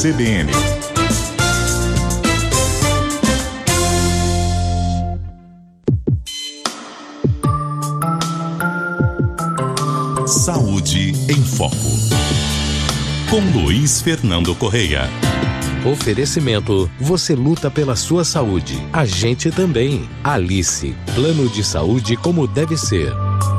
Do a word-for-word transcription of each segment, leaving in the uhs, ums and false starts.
C B N. Saúde em Foco. Com Luiz Fernando Correia. Oferecimento, você luta pela sua saúde. A gente também. Alice, plano de saúde como deve ser.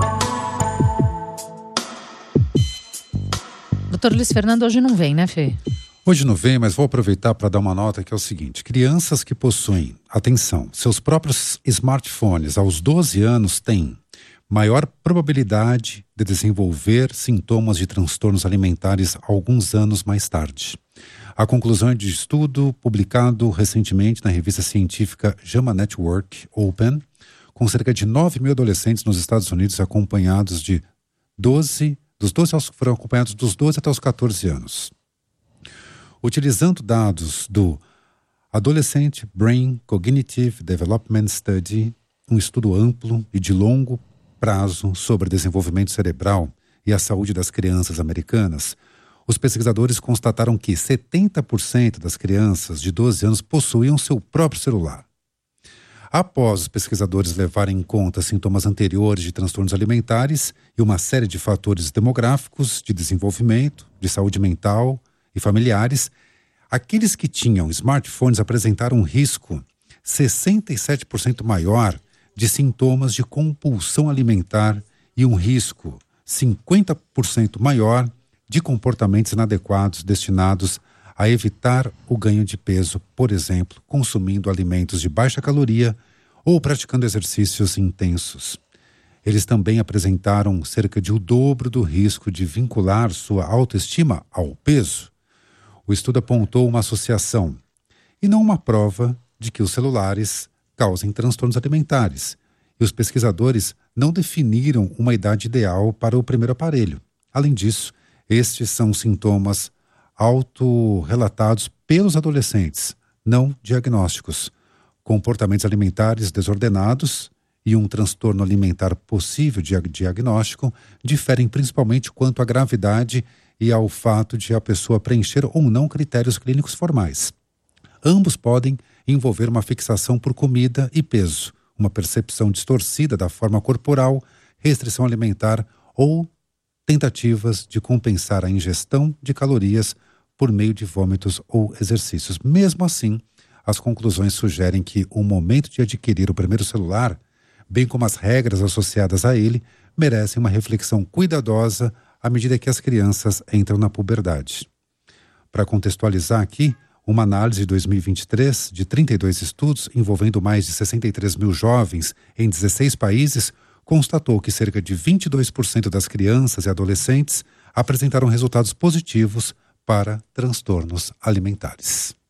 Doutor Luiz Fernando hoje não vem, né, Fê? Hoje não vem, mas vou aproveitar para dar uma nota que é o seguinte. Crianças que possuem, atenção, seus próprios smartphones aos doze anos têm maior probabilidade de desenvolver sintomas de transtornos alimentares alguns anos mais tarde. A conclusão é de estudo publicado recentemente na revista científica JAMA Network Open, com cerca de nove mil adolescentes nos Estados Unidos acompanhados de doze, dos doze aos, foram acompanhados dos doze até os catorze anos. Utilizando dados do Adolescent Brain Cognitive Development Study, um estudo amplo e de longo prazo sobre desenvolvimento cerebral e a saúde das crianças americanas, os pesquisadores constataram que setenta por cento das crianças de doze anos possuíam seu próprio celular. Após os pesquisadores levarem em conta sintomas anteriores de transtornos alimentares e uma série de fatores demográficos, de desenvolvimento, de saúde mental e familiares, aqueles que tinham smartphones apresentaram um risco sessenta e sete por cento maior de sintomas de compulsão alimentar e um risco cinquenta por cento maior de comportamentos inadequados destinados a evitar o ganho de peso, por exemplo, consumindo alimentos de baixa caloria ou praticando exercícios intensos. Eles também apresentaram cerca de o dobro do risco de vincular sua autoestima ao peso. O estudo apontou uma associação e não uma prova de que os celulares causem transtornos alimentares. E os pesquisadores não definiram uma idade ideal para o primeiro aparelho. Além disso, estes são sintomas autorrelatados pelos adolescentes, não diagnósticos. Comportamentos alimentares desordenados e um transtorno alimentar possível de diagnóstico diferem principalmente quanto à gravidade e ao fato de a pessoa preencher ou não critérios clínicos formais. Ambos podem envolver uma fixação por comida e peso, uma percepção distorcida da forma corporal, restrição alimentar ou tentativas de compensar a ingestão de calorias por meio de vômitos ou exercícios. Mesmo assim, as conclusões sugerem que o momento de adquirir o primeiro celular, bem como as regras associadas a ele, merecem uma reflexão cuidadosa à medida que as crianças entram na puberdade. Para contextualizar aqui, uma análise de dois mil e vinte e três de trinta e dois estudos envolvendo mais de sessenta e três mil jovens em dezesseis países constatou que cerca de vinte e dois por cento das crianças e adolescentes apresentaram resultados positivos para transtornos alimentares.